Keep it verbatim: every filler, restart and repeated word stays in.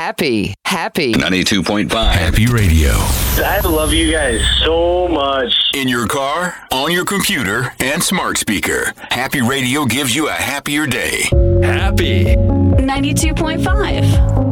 Happy, happy. ninety-two point five. Happy Radio. I love you guys so much. In your car, on your computer, and smart speaker. Happy Radio gives you a happier day. Happy. ninety-two point five.